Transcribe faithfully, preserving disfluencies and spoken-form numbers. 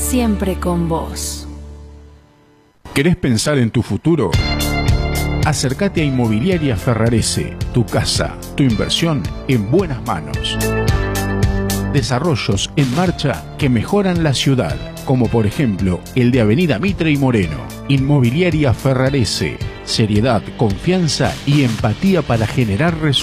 siempre con vos. ¿Querés pensar en tu futuro? Acércate a Inmobiliaria Ferrarese, tu casa, tu inversión en buenas manos. Desarrollos en marcha que mejoran la ciudad, como por ejemplo el de Avenida Mitre y Moreno. Inmobiliaria Ferrarese, seriedad, confianza y empatía para generar resultados.